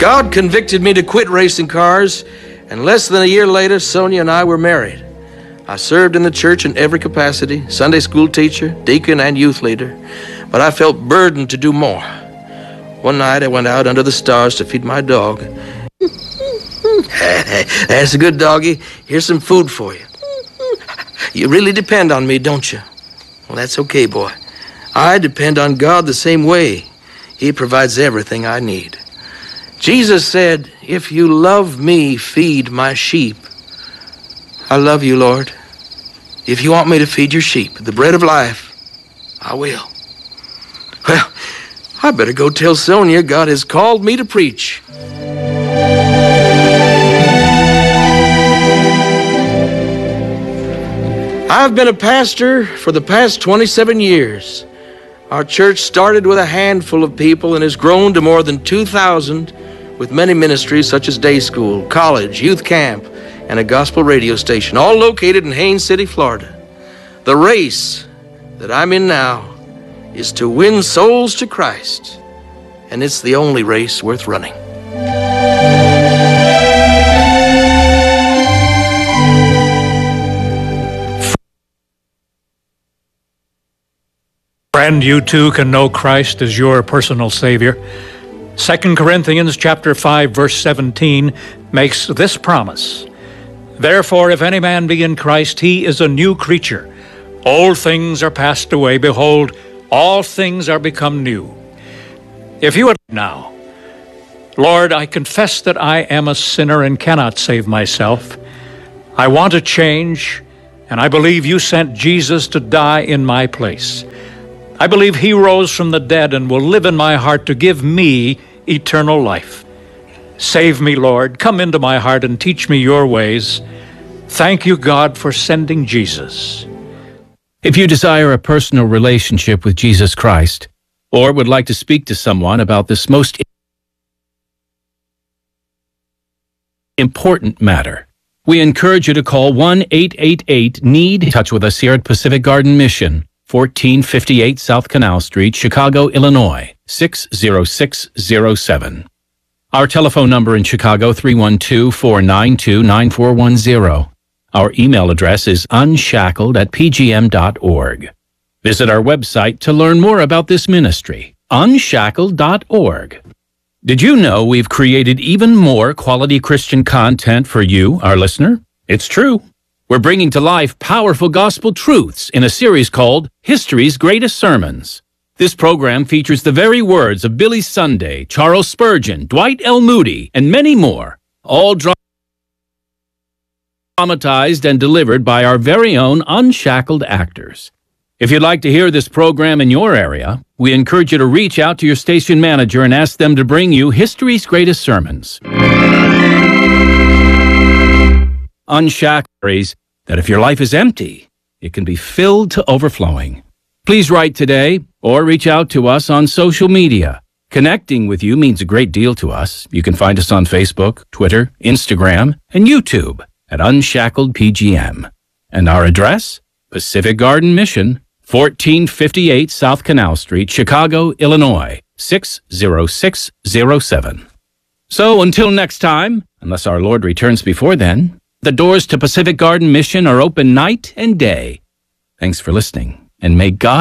God convicted me to quit racing cars, and less than a year later, Sonia and I were married. I served in the church in every capacity, Sunday school teacher, deacon, and youth leader, but I felt burdened to do more. One night I went out under the stars to feed my dog. That's a good doggy. Here's some food for you. You really depend on me, don't you? Well, that's okay, boy. I depend on God the same way. He provides everything I need. Jesus said, "If you love me, feed my sheep." I love you, Lord. If you want me to feed your sheep, the bread of life, I will. Well, I better go tell Sonia God has called me to preach. I've been a pastor for the past 27 years. Our church started with a handful of people and has grown to more than 2,000 with many ministries such as day school, college, youth camp, and a gospel radio station, all located in Haines City, Florida. The race that I'm in now is to win souls to Christ, and it's the only race worth running. Friend, you too can know Christ as your personal Savior. 2 Corinthians chapter 5, verse 17 makes this promise. Therefore, if any man be in Christ, he is a new creature. Old things are passed away. Behold, all things are become new. If you would now, Lord, I confess that I am a sinner and cannot save myself. I want to change, and I believe you sent Jesus to die in my place. I believe he rose from the dead and will live in my heart to give me eternal life. Save me, Lord. Come into my heart and teach me your ways. Thank you, God, for sending Jesus. If you desire a personal relationship with Jesus Christ, or would like to speak to someone about this most important matter, we encourage you to call 1-888-NEED. Touch with us here at Pacific Garden Mission, 1458 South Canal Street, Chicago, Illinois, 60607. Our telephone number in Chicago, 312-492-9410. Our email address is unshackled@pgm.org. Visit our website to learn more about this ministry, unshackled.org. Did you know we've created even more quality Christian content for you, our listener? It's true. We're bringing to life powerful gospel truths in a series called History's Greatest Sermons. This program features the very words of Billy Sunday, Charles Spurgeon, Dwight L. Moody, and many more, all dramatized and delivered by our very own unshackled actors. If you'd like to hear this program in your area, we encourage you to reach out to your station manager and ask them to bring you History's Greatest Sermons. Unshackled that if your life is empty, it can be filled to overflowing. Please write today or reach out to us on social media. Connecting with you means a great deal to us. You can find us on Facebook, Twitter, Instagram, and YouTube at Unshackled PGM. And our address, Pacific Garden Mission, 1458 South Canal Street, Chicago, Illinois, 60607. So until next time, unless our Lord returns before then, the doors to Pacific Garden Mission are open night and day. Thanks for listening, and may God